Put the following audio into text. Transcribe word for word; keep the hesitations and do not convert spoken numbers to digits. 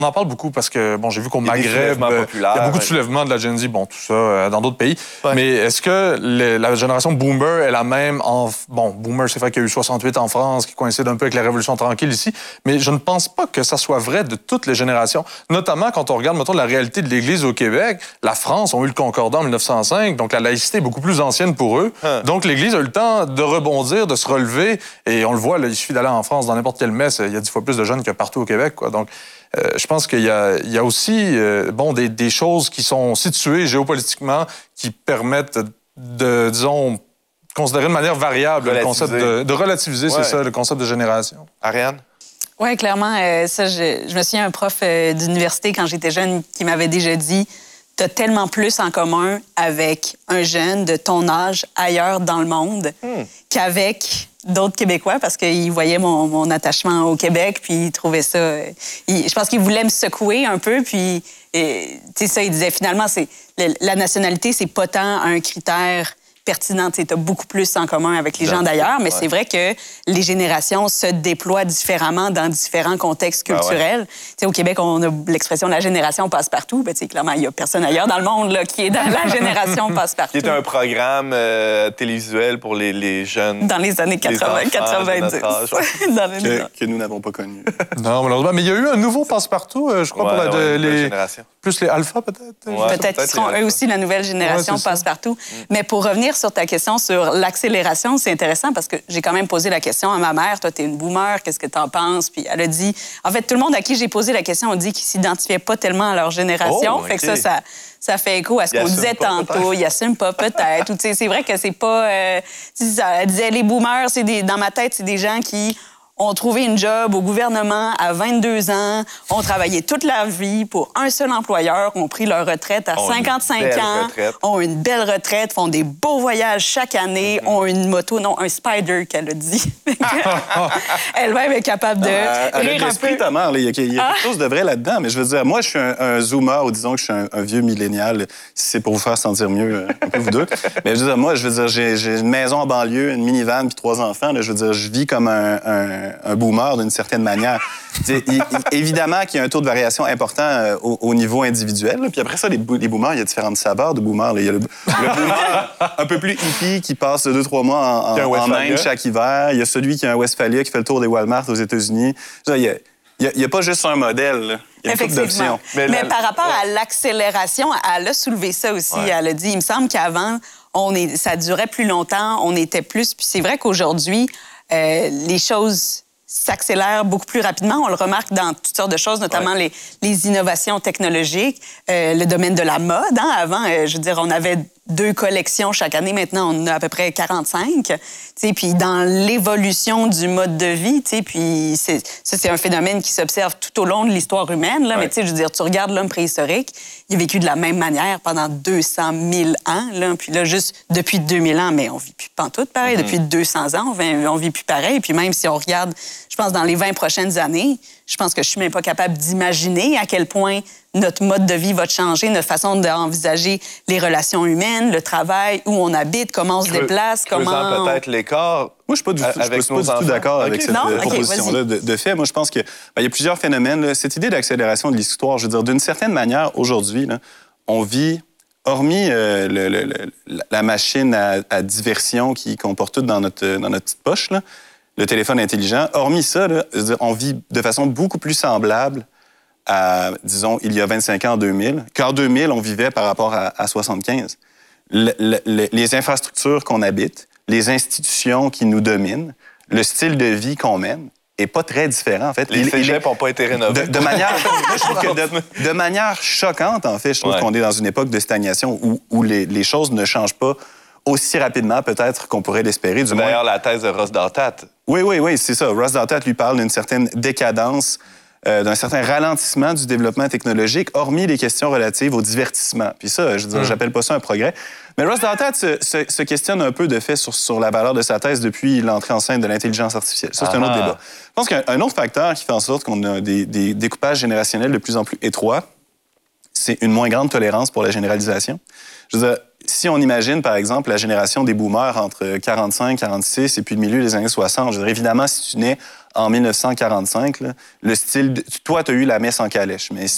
On en parle beaucoup parce que, bon, j'ai vu qu'au Maghreb, il y a beaucoup de soulèvements de la Gen Z, bon, tout ça, euh, dans d'autres pays. Ouais. Mais est-ce que les, la génération boomer est la même en... Bon, boomer, c'est vrai qu'il y a eu soixante-huit en France, qui coïncide un peu avec la Révolution tranquille ici, mais je ne pense pas que ça soit vrai de toutes les générations. Notamment quand on regarde, mettons, la réalité de l'Église au Québec. La France a eu le Concordat en mille neuf cent cinq, donc la laïcité est beaucoup plus ancienne pour eux. Hein. Donc l'Église a eu le temps de rebondir, de se relever, et on le voit, là, il suffit d'aller en France, dans n'importe quelle messe, il y a dix fois plus de jeunes que partout au Québec, quoi. Donc, Euh, je pense qu'il y a, il y a aussi euh, bon, des, des choses qui sont situées géopolitiquement qui permettent de, disons, considérer de manière variable relativiser. le concept de, de relativiser, ouais. c'est ça, le concept de génération. Ariane? Oui, clairement. Euh, ça, je, je me souviens d'un prof euh, d'université quand j'étais jeune qui m'avait déjà dit « T'as tellement plus en commun avec un jeune de ton âge ailleurs dans le monde hmm. qu'avec... » d'autres Québécois parce qu'ils voyaient mon, mon attachement au Québec, puis ils trouvaient ça... Ils, je pense qu'ils voulaient me secouer un peu, puis, tu sais, ça, ils disaient finalement, c'est la nationalité, c'est pas tant un critère pertinent. Tu as beaucoup plus en commun avec les gens d'ailleurs, mais ouais. c'est vrai que les générations se déploient différemment dans différents contextes culturels. Ah ouais. Au Québec, on a l'expression « la génération passe-partout ». Ben, clairement, il n'y a personne ailleurs dans le monde là, qui est dans la génération passe-partout. Qui est un programme euh, télévisuel pour les, les jeunes. Dans les années quatre-vingts, quatre-vingt-dix. Dans les... que, que nous n'avons pas connu. Non, malheureusement. Mais il y a eu un nouveau passe-partout, euh, je crois, ouais, pour la, ouais, de, les... génération. Plus les alphas, peut-être? Ouais, peut-être qu'ils seront eux aussi la nouvelle génération ouais, passe-partout. Mm. Mais pour revenir sur ta question sur l'accélération, c'est intéressant parce que j'ai quand même posé la question à ma mère. Toi, t'es une boomer, qu'est-ce que t'en penses? Puis elle a dit... En fait, tout le monde à qui j'ai posé la question a dit qu'ils s'identifiaient pas tellement à leur génération. Oh, fait okay. que ça, ça, ça fait écho à ce qu'on disait tantôt. Ils n'assument pas, peut-être. C'est vrai que c'est pas... Euh, ça, elle disait, les boomers, c'est des, dans ma tête, c'est des gens qui... ont trouvé une job au gouvernement à vingt-deux ans, ont travaillé toute leur vie pour un seul employeur, ont pris leur retraite à ont cinquante-cinq ans, retraite. ont une belle retraite, font des beaux voyages chaque année, mm-hmm. ont une moto, non, un Spider, qu'elle a dit. Elle-même est capable de non, elle, rire elle un peu. Ta mère, il y a, il y a quelque chose de vrai là-dedans, mais je veux dire, moi, je suis un, un zoomer, ou disons que je suis un, un vieux millénial, si c'est pour vous faire sentir mieux, un peu vous deux. Mais je veux dire, moi, je veux dire, j'ai, j'ai une maison en banlieue, une minivan, puis trois enfants. Là, je veux dire, je vis comme un... un un boomer d'une certaine manière. il, il, évidemment qu'il y a un taux de variation important euh, au, au niveau individuel. Là. Puis après ça, les, les boomers, il y a différentes saveurs de boomers. Là. Il y a le, le boomer un peu plus hippie qui passe deux, trois mois en, en, en Inde chaque hiver. Il y a celui qui a un Westphalia qui fait le tour des Walmart aux États-Unis. Il n'y a, a, a pas juste un modèle. Là. Il y a Effectivement. d'options. Mais, Mais la... par rapport à l'accélération, elle a soulevé ça aussi. Ouais. Elle a dit, il me semble qu'avant, on est, ça durait plus longtemps, on était plus... Puis c'est vrai qu'aujourd'hui, euh, les choses... s'accélère beaucoup plus rapidement. On le remarque dans toutes sortes de choses, notamment ouais. les, les innovations technologiques, euh, le domaine de la mode. Hein? Avant, euh, je veux dire, on avait deux collections chaque année. Maintenant, on en a à peu près quarante-cinq. Puis dans l'évolution du mode de vie, puis c'est, ça, c'est un phénomène qui s'observe tout au long de l'histoire humaine. Là. Ouais. Mais je veux dire, tu regardes l'homme préhistorique, il a vécu de la même manière pendant deux cent mille ans. Là. Puis là, juste depuis deux mille ans, mais on vit plus pantoute pareil. Mm-hmm. Depuis deux cents ans, on vit, on vit plus pareil. Puis même si on regarde, je pense, dans les vingt prochaines années, je pense que je suis même pas capable d'imaginer à quel point notre mode de vie va changer, notre façon d'envisager les relations humaines, le travail, où on habite, comment on se Creux, déplace, comment... peut-être l'écart. Moi, je suis pas du, je suis pas du tout d'accord okay. avec cette non? proposition-là okay, de, de fait. Moi, je pense qu'il ben, y a plusieurs phénomènes. Là. Cette idée d'accélération de l'histoire, je veux dire, d'une certaine manière, aujourd'hui, là, on vit, hormis euh, le, le, le, la machine à, à diversion qui, qu'on porte toute dans notre, dans notre petite poche, là, le téléphone intelligent, hormis ça, là, je veux dire, on vit de façon beaucoup plus semblable à, disons, il y a vingt-cinq ans, en deux mille, qu'en deux mille, on vivait par rapport à, à soixante-quinze. Le, le, les infrastructures qu'on habite, les institutions qui nous dominent, le style de vie qu'on mène est pas très différent, en fait. Les cégeps n'ont pas été rénovés. De, de, manière, moi, je trouve que de, de manière choquante, en fait, je trouve ouais. qu'on est dans une époque de stagnation où, où les, les choses ne changent pas aussi rapidement, peut-être, qu'on pourrait l'espérer. Du D'ailleurs, moins... la thèse de Ross Douthat. Oui, oui, oui, c'est ça. Ross Douthat lui parle d'une certaine décadence, euh, d'un certain ralentissement du développement technologique, hormis les questions relatives au divertissement. Puis ça, je veux dire, mmh. j'appelle pas ça un progrès. Mais Ross Douthat se, se, se questionne un peu de fait sur, sur la valeur de sa thèse depuis l'entrée en scène de l'intelligence artificielle. Ça, c'est ah. un autre débat. Je pense qu'un un autre facteur qui fait en sorte qu'on a des, des découpages générationnels de plus en plus étroits, c'est une moins grande tolérance pour la généralisation. Je veux dire, si on imagine, par exemple, la génération des boomers entre quarante-cinq, quarante-six et puis le milieu des années soixante, je veux dire, évidemment, si tu nais en mille neuf cent quarante-cinq, là, le style... De... Toi, tu as eu la messe en calèche, mais si